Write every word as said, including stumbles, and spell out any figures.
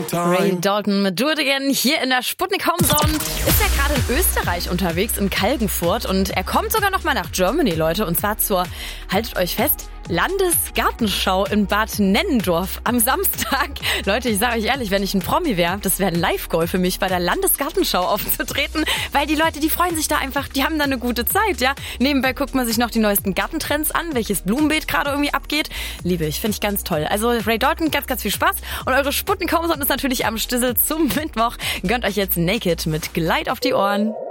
Ray Dalton mit Do It Again hier in der Sputnik Homezone. Ist ja gerade in Österreich unterwegs, in Kalgenfurt. Und er kommt sogar noch mal nach Germany, Leute. Und zwar zur, haltet euch fest, Landesgartenschau in Bad Nennendorf am Samstag. Leute, ich sage euch ehrlich, wenn ich ein Promi wäre, das wäre ein Live-Goal für mich, bei der Landesgartenschau aufzutreten, weil die Leute, die freuen sich da einfach, die haben da eine gute Zeit, ja. Nebenbei guckt man sich noch die neuesten Gartentrends an, welches Blumenbeet gerade irgendwie abgeht. Liebe ich, finde ich ganz toll. Also Ray Dalton, ganz, ganz viel Spaß. Und eure Sputnik Homezone ist natürlich am Stissel zum Mittwoch. Gönnt euch jetzt Naked mit Gleit auf die Ohren.